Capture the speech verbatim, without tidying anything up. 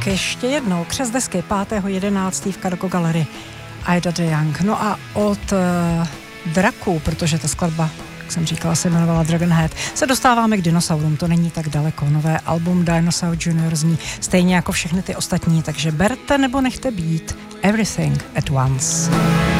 Tak ještě jednou, křest desky pátého jedenáctého v Cargo Gallery Ida de Young. No a od uh, draků, protože ta skladba, jak jsem říkala, se jmenovala Dragonhead, se dostáváme k dinosaurům, to není tak daleko. Nové album Dinosaur Junior zní stejně jako všechny ty ostatní, takže berte nebo nechte být Everything at Once.